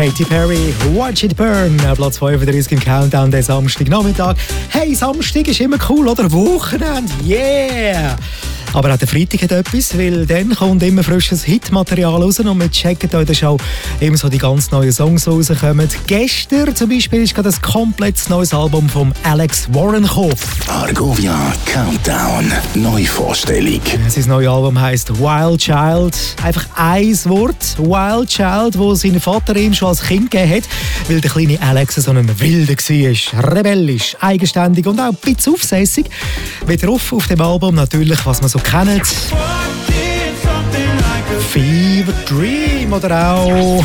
Katy Perry, Watch It Burn, Platz 35 im Countdown der Samstagnachmittag. Hey, Samstag ist immer cool, oder? Wochenende, yeah! Aber auch der Freitag hat etwas, weil dann kommt immer frisches Hitmaterial raus und wir checken hier in der Show immer so die ganz neuen Songs, die rauskommen. Gestern zum Beispiel ist gerade ein komplettes neues Album von Alex Warren gekommen. Argovia Countdown, Neuvorstellung. Sein neues Album heisst Wild Child. Einfach ein Wort, Wild Child, wo sein Vater ihm schon als Kind gegeben hat, weil der kleine Alex so ein Wilder war. Rebellisch, eigenständig und auch ein bisschen aufsässig. Wieder auf dem Album natürlich, was man so kennt. Fever Dream oder auch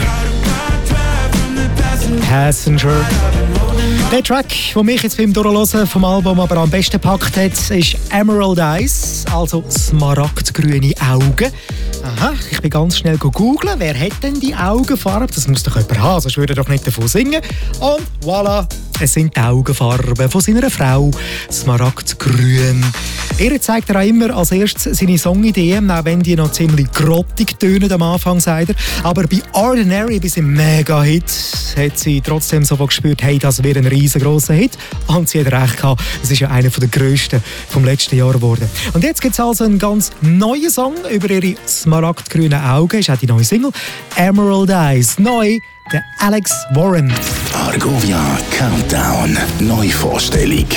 Passenger. Der Track, der mich jetzt beim Durchhören vom Album aber am besten gepackt hat, ist Emerald Eyes, also smaragdgrüne Augen. Aha, ich bin ganz schnell googeln, wer hat denn die Augenfarbe? Das muss doch jemand haben, sonst würde er doch nicht davon singen. Und voilà, es sind die Augenfarben von seiner Frau, smaragdgrün. Er zeigt er auch immer als erstes seine Songideen, auch wenn die noch ziemlich grottig tönen am Anfang, sagt er. Aber bei Ordinary, bei seinem Mega-Hit, hat sie trotzdem so gespürt, hey, das wäre ein riesengroßer Hit. Und sie hat recht gehabt, es ist ja einer der grössten vom letzten Jahr geworden. Und jetzt gibt es also einen ganz neuen Song über ihre smaragdgrünen Augen. Ist auch die neue Single Emerald Eyes. Neu, der Alex Warren. Argovia Countdown, Neuvorstellung.